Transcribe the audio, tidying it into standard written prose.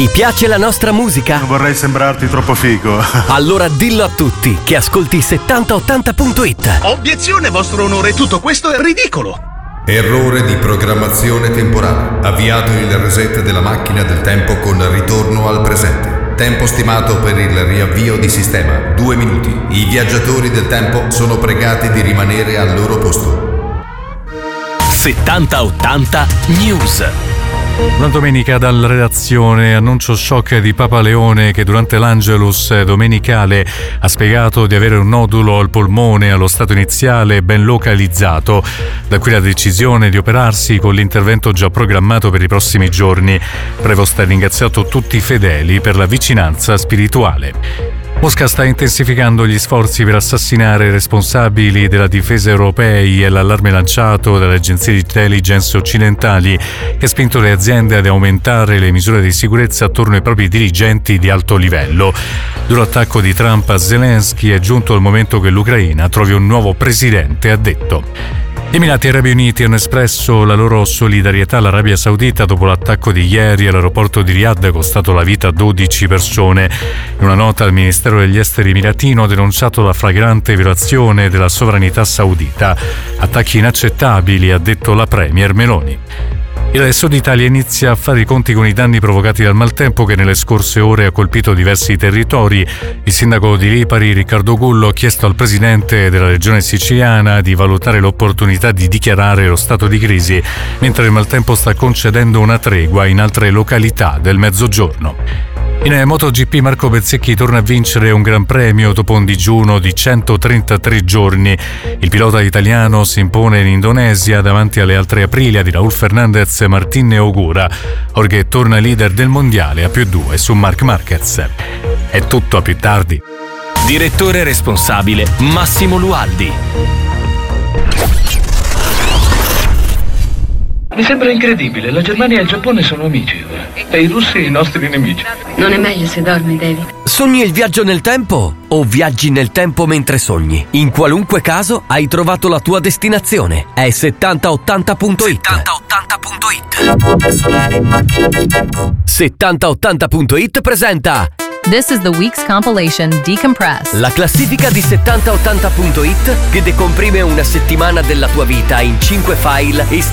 Ti piace la nostra musica? Non vorrei sembrarti troppo figo. Allora dillo a tutti che ascolti 7080.it. Obiezione, vostro onore, tutto questo è ridicolo. Errore di programmazione temporale. Avviato il reset della macchina del tempo con ritorno al presente. Tempo stimato per il riavvio di sistema 2 minuti. I viaggiatori del tempo sono pregati di rimanere al loro posto. 7080 News. Una domenica dalla redazione, annuncio shock di Papa Leone che durante l'Angelus domenicale ha spiegato di avere un nodulo al polmone allo stato iniziale ben localizzato, da qui la decisione di operarsi con l'intervento già programmato per i prossimi giorni. Prevost ha ringraziato tutti i fedeli per la vicinanza spirituale. Mosca sta intensificando gli sforzi per assassinare i responsabili della difesa europei e l'allarme lanciato dalle agenzie di intelligence occidentali che ha spinto le aziende ad aumentare le misure di sicurezza attorno ai propri dirigenti di alto livello. Duro attacco di Trump a Zelensky, è giunto il momento che l'Ucraina trovi un nuovo presidente, ha detto. Gli Emirati Arabi Uniti hanno espresso la loro solidarietà all'Arabia Saudita dopo l'attacco di ieri all'aeroporto di Riyadh, costato la vita a 12 persone. In una nota il Ministero degli Esteri emiratino ha denunciato la flagrante violazione della sovranità saudita. Attacchi inaccettabili, ha detto la premier Meloni. Il Sud Italia inizia a fare i conti con i danni provocati dal maltempo che nelle scorse ore ha colpito diversi territori. Il sindaco di Lipari, Riccardo Gullo, ha chiesto al presidente della regione siciliana di valutare l'opportunità di dichiarare lo stato di crisi, mentre il maltempo sta concedendo una tregua in altre località del Mezzogiorno. In MotoGP Marco Bezzecchi torna a vincere un gran premio dopo un digiuno di 133 giorni. Il pilota italiano si impone in Indonesia davanti alle altre Aprilia di Raul Fernandez, Martin e Ogura. Jorge torna leader del mondiale a +2 su Marc Marquez. È tutto, a più tardi. Direttore responsabile Massimo Lualdi. Mi sembra incredibile, la Germania e il Giappone sono amici ora, e i russi i nostri nemici. Non è meglio se dormi, David? Sogni il viaggio nel tempo o viaggi nel tempo mentre sogni? In qualunque caso hai trovato la tua destinazione. È 7080.it. 7080.it presenta This is the week's compilation Decompress. la classifica di 7080.it che decomprime una settimana della tua vita in 5 file